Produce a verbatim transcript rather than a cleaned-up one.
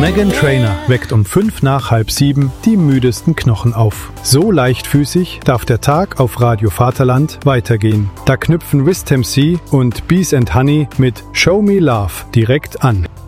Meghan Trainor weckt um fünf nach halb sieben die müdesten Knochen auf. So leichtfüßig darf der Tag auf Radio Vaterland weitergehen. Da knüpfen Wist M C und Bees and Honey mit Show Me Love direkt an.